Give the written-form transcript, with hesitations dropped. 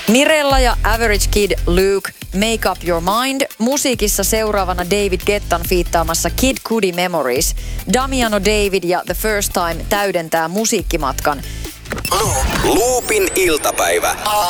Mirella ja Average Kid Luke, Make Up Your Mind. Musiikissa seuraavana David Guettan fiittaamassa Kid Cudi Memories. Damiano David ja The First Time täydentää musiikkimatkan. Loopin iltapäivä.